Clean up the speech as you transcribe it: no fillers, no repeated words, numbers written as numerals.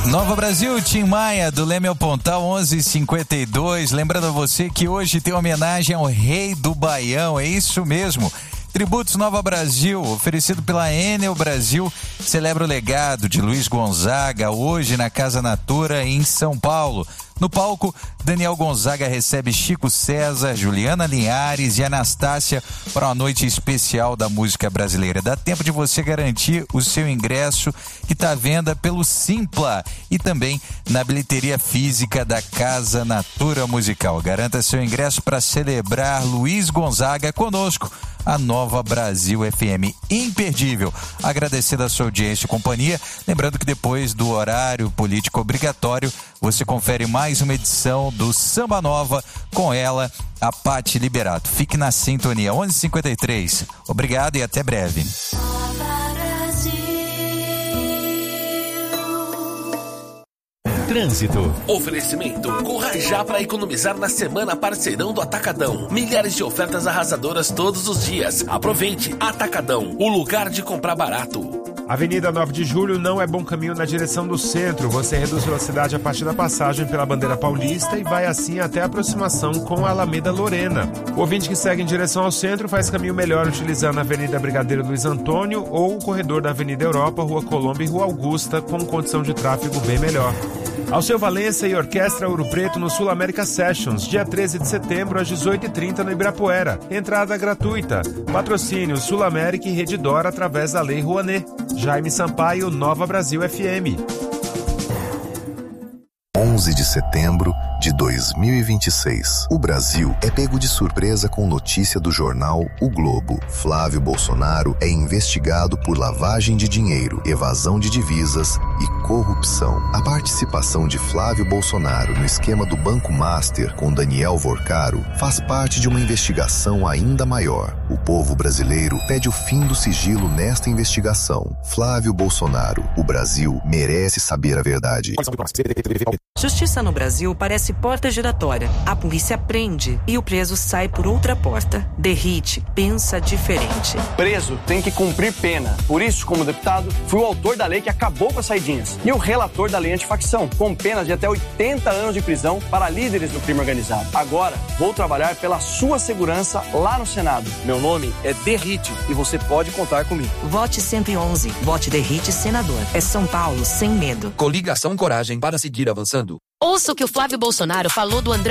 Nova Brasil, Tim Maia, do Leme ao Pontal, 11h52. Lembrando a você que hoje tem homenagem ao Rei do Baião, é isso mesmo. Tributos Nova Brasil, oferecido pela Enel Brasil, celebra o legado de Luiz Gonzaga hoje na Casa Natura em São Paulo. No palco, Daniel Gonzaga recebe Chico César, Juliana Linhares e Anastácia para uma noite especial da música brasileira. Dá tempo de você garantir o seu ingresso, que está à venda pelo Simpla e também na bilheteria física da Casa Natura Musical. Garanta seu ingresso para celebrar Luiz Gonzaga conosco, a Nova Brasil FM. Imperdível. Agradecendo a sua audiência e companhia. Lembrando que depois do horário político obrigatório, você confere mais uma edição do Samba Nova com ela, a Paty Liberato. Fique na sintonia. 11h53. Obrigado e até breve. Trânsito. Oferecimento. Corra já para economizar na Semana Parceirão do Atacadão. Milhares de ofertas arrasadoras todos os dias. Aproveite. Atacadão, o lugar de comprar barato. Avenida 9 de Julho não é bom caminho na direção do centro. Você reduz velocidade a partir da passagem pela Bandeira Paulista e vai assim até a aproximação com a Alameda Lorena. O ouvinte que segue em direção ao centro faz caminho melhor utilizando a Avenida Brigadeiro Luiz Antônio ou o corredor da Avenida Europa, Rua Colombo e Rua Augusta, com condição de tráfego bem melhor. Alceu Valença e Orquestra Ouro Preto no Sul América Sessions, dia 13 de setembro às 18h30 no Ibirapuera. Entrada gratuita. Patrocínio Sul América e Redditor através da Lei Rouanet. Jaime Sampaio, Nova Brasil FM. 11 de setembro de 2026. O Brasil é pego de surpresa com notícia do jornal O Globo. Flávio Bolsonaro é investigado por lavagem de dinheiro, evasão de divisas e corrupção. A participação de Flávio Bolsonaro no esquema do Banco Master com Daniel Vorcaro faz parte de uma investigação ainda maior. O povo brasileiro pede o fim do sigilo nesta investigação. Flávio Bolsonaro, o Brasil merece saber a verdade. Justiça no Brasil parece porta giratória. A polícia prende e o preso sai por outra porta. Derrite, pensa diferente. Preso tem que cumprir pena. Por isso, como deputado, fui o autor da lei que acabou com as saidinhas e o relator da lei antifacção, com penas de até 80 anos de prisão para líderes do crime organizado. Agora, vou trabalhar pela sua segurança lá no Senado. Meu nome é Derrite e você pode contar comigo. Vote 111. Vote Derrite Senador. É São Paulo sem medo. Coligação Coragem para seguir avançando. Ouça o que o Flávio Bolsonaro falou do André